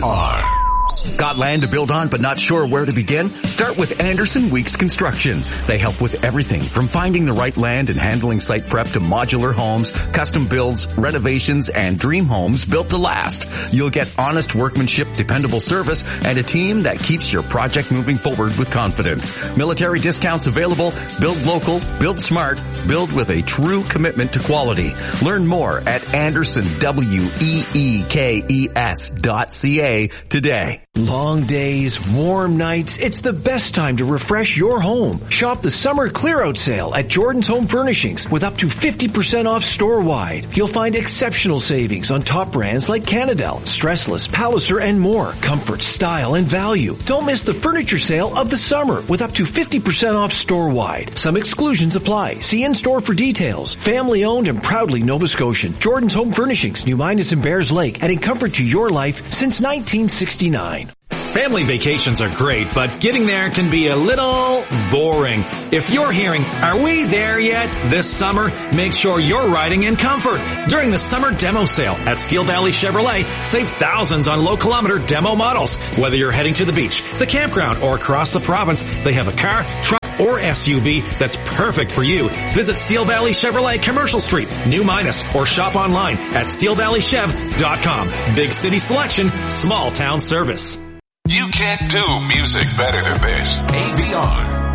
ABR. Got land to build on but not sure where to begin? Start with Anderson Weeks Construction. They help with everything from finding the right land and handling site prep to modular homes, custom builds, renovations, and dream homes built to last. You'll get honest workmanship, dependable service, and a team that keeps your project moving forward with confidence. Military discounts available. Build local, build smart, build with a true commitment to quality. Learn more at AndersonWeekes.ca today. Long days, warm nights, it's the best time to refresh your home. Shop the summer clear-out sale at Jordan's Home Furnishings with up to 50% off store-wide. You'll find exceptional savings on top brands like Canadel, Stressless, Palliser, and more. Comfort, style, and value. Don't miss the furniture sale of the summer with up to 50% off store-wide. Some exclusions apply. See in-store for details. Family-owned and proudly Nova Scotian. Jordan's Home Furnishings, New Minas and Bears Lake, adding comfort to your life since 1969. Family vacations are great, but getting there can be a little boring. If you're hearing, "Are we there yet?" this summer, make sure you're riding in comfort. During the summer demo sale at Steel Valley Chevrolet, save thousands on low-kilometer demo models. Whether you're heading to the beach, the campground, or across the province, they have a car, truck, or SUV that's perfect for you. Visit Steel Valley Chevrolet Commercial Street, New Minas, or shop online at steelvalleychev.com. Big city selection, small town service. You can't do music better than this. ABR.